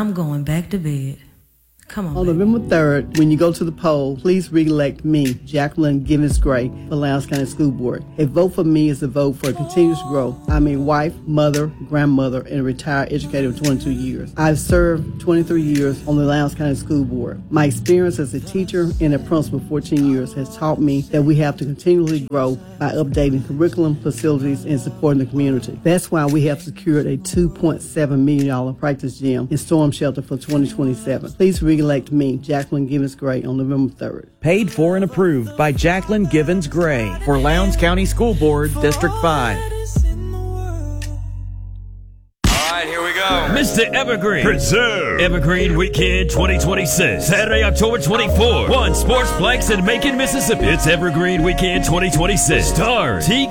I'm going back to bed. Come on, On November 3rd, when you go to the poll, please re-elect me, Jacqueline Givens Gray, for Lowndes County School Board. A vote for me is a vote for continuous growth. I'm a wife, mother, grandmother, and a retired educator of 22 years. I've served 23 years on the Lowndes County School Board. My experience as a teacher and a principal for 14 years has taught me that we have to continually grow by updating curriculum, facilities, and supporting the community. That's why we have secured a $2.7 million practice gym and storm shelter for 2027. Please re-elect me, Jacqueline Givens Gray, on November 3rd. Paid for and approved by Jacqueline Givens Gray for Lowndes County School Board, District 5. Here we go. Mr. Evergreen. Preserve. Evergreen Weekend 2026. Saturday, October 24th. One Sportsplex in Macon, Mississippi. It's Evergreen Weekend 2026. Stars T.